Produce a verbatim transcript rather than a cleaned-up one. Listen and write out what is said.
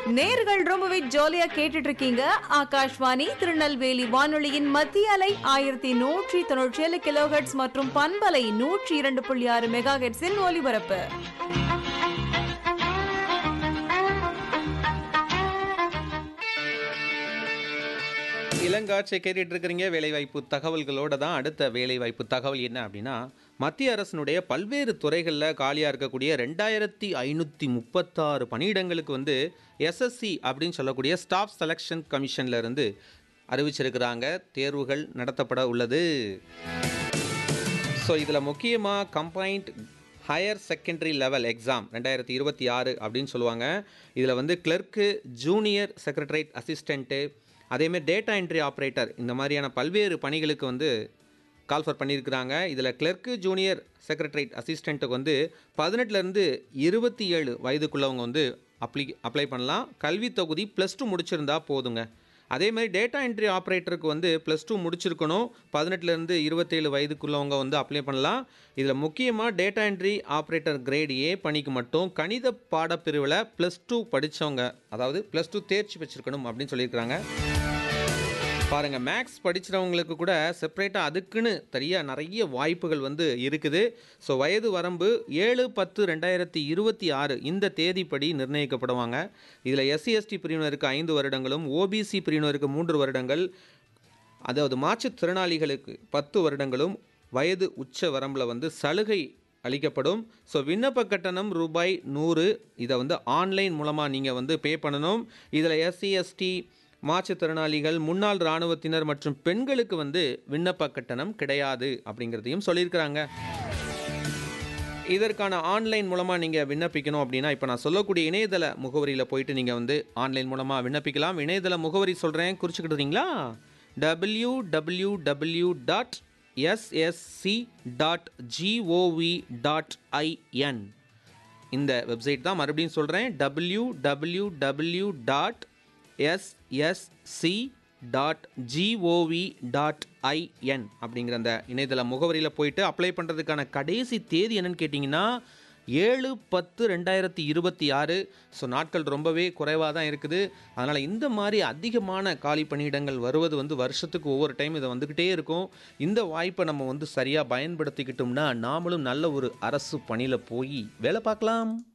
நேர்கள் ரொம்பவே ஜாலியா கேட்டுட்டு இருக்கீங்க. ஆகாஷ்வாணி திருநெல்வேலி வானொலியின் மத்திய அலை ஆயிரத்தி நூற்றி தொண்ணூற்றி ஏழு கிலோஹெர்ட்ஸ் மற்றும் பண்பலை நூற்றி இரண்டு புள்ளி ஆறு மெகா ஹெர்ட்ஸின் ஒலிபரப்பு. இளங்காட்சியை கேட்டுட்டு இருக்கிறீங்க. வேலைவாய்ப்பு தகவல்களோட தான் அடுத்த வேலைவாய்ப்பு தகவல் என்ன அப்படின்னா, மத்திய அரசினுடைய பல்வேறு துறைகளில் காலியாக இருக்கக்கூடிய ரெண்டாயிரத்தி ஐநூற்றி முப்பத்தாறு பணியிடங்களுக்கு வந்து எஸ்எஸ்சி அப்படின்னு சொல்லக்கூடிய ஸ்டாஃப் செலெக்ஷன் கமிஷன்ல இருந்து அறிவிச்சிருக்கிறாங்க. தேர்வுகள் நடத்தப்பட உள்ளது. ஸோ இதில் முக்கியமாக combined higher secondary level exam ரெண்டாயிரத்தி இருபத்தி ஆறு அப்படின்னு சொல்லுவாங்க. இதில் வந்து கிளர்க்கு, ஜூனியர் செக்ரட்டரியேட் அசிஸ்டண்ட்டு, அதேமாதிரி டேட்டா என்ட்ரி ஆப்ரேட்டர், இந்த மாதிரியான பல்வேறு பணிகளுக்கு வந்து கால்ஃபர் பண்ணியிருக்கிறாங்க. இதில் கிளர்க்கு, ஜூனியர் செக்ரட்டரியேட் அசிஸ்டண்ட்டுக்கு வந்து பதினெட்டுலேருந்து இருபத்தி ஏழு வயதுக்குள்ளவங்க வந்து அப்ளி அப்ளை பண்ணலாம். கல்வி தொகுதி ப்ளஸ் டூ முடிச்சிருந்தா போதுங்க. அதேமாதிரி டேட்டா என்ட்ரி ஆப்ரேட்டருக்கு வந்து ப்ளஸ் டூ முடிச்சிருக்கணும். பதினெட்டுலேருந்து இருபத்தேழு வயதுக்குள்ளவங்க வந்து அப்ளை பண்ணலாம். இதில் முக்கியமாக data entry operator grade A பணிக்கு மட்டும் கணித பாடப்பிரிவில் ப்ளஸ் டூ படித்தவங்க, அதாவது ப்ளஸ் டூ தேர்ச்சி வச்சுருக்கணும் அப்படின்னு சொல்லியிருக்கிறாங்க. பாருங்கள், மேக்ஸ் படிக்கிறவங்களுக்கு கூட செப்பரேட்டாக அதுக்குன்னு தனியாக நிறைய வாய்ப்புகள் வந்து இருக்குது. ஸோ வயது வரம்பு ஏழு பத்து ரெண்டாயிரத்தி இருபத்தி ஆறு இந்த தேதிப்படி நிர்ணயிக்கப்படுவாங்க. இதில் எஸ்சி எஸ்டி பிரிவினருக்கு ஐந்து வருடங்களும், ஓபிசி பிரிவினருக்கு மூன்று வருடங்கள், அதாவது மாற்றுத்திறனாளிகளுக்கு பத்து வருடங்களும் வயது உச்ச வரம்பில் வந்து சலுகை அளிக்கப்படும். ஸோ விண்ணப்ப கட்டணம் ரூபாய் நூறு. இதை வந்து ஆன்லைன் மூலமாக நீங்கள் வந்து பே பண்ணணும். இதில் எஸ்சி எஸ்டி, மாற்றுத்திறனாளிகள், முன்னாள் இராணுவத்தினர் மற்றும் பெண்களுக்கு வந்து விண்ணப்ப கட்டணம் கிடையாது அப்படிங்கிறதையும் சொல்லியிருக்கிறாங்க. இதற்கான ஆன்லைன் மூலமாக நீங்கள் விண்ணப்பிக்கணும் அப்படின்னா, இப்போ நான் சொல்லக்கூடிய இணையதள முகவரியில் போயிட்டு நீங்கள் வந்து ஆன்லைன் மூலமாக விண்ணப்பிக்கலாம். இணையதள முகவரி சொல்கிறேன், குறிச்சுக்கிட்டுறீங்களா? W W W dot SSC dot gov dot IN இந்த வெப்சைட் தான். மறுபடியும் சொல்கிறேன், W W W dot SSC dot gov dot IN அப்படிங்கிற அந்த இணையதள முகவரியில் போயிட்டு அப்ளை பண்ணுறதுக்கான கடைசி தேதி என்னன்னு கேட்டிங்கன்னா ஏழு பத்து ரெண்டாயிரத்தி இருபத்தி ஆறு. ஸோ நாட்கள் ரொம்பவே குறைவாக தான் இருக்குது. அதனால் இந்த மாதிரி அதிகமான காலி பணியிடங்கள் வருவது வந்து வருஷத்துக்கு ஒவ்வொரு டைம் இதை வந்துக்கிட்டே இருக்கும். இந்த வாய்ப்பை நம்ம வந்து சரியாக பயன்படுத்திக்கிட்டோம்னா நாமளும் நல்ல ஒரு அரசு பணியில் போய் வேலை பார்க்கலாம்.